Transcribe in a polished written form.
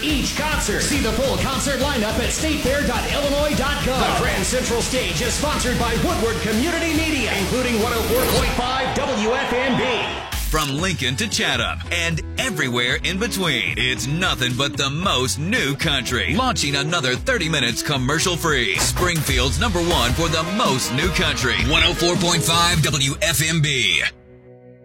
each concert. See the full concert lineup at statefair.illinois.gov. The Grand Central Stage is sponsored by Woodward Community Media, including 104.5 WFMB. From Lincoln to Chatham and everywhere in between, it's nothing but the most new country. Launching another 30 minutes commercial-free. Springfield's #1 for the most new country. 104.5 WFMB.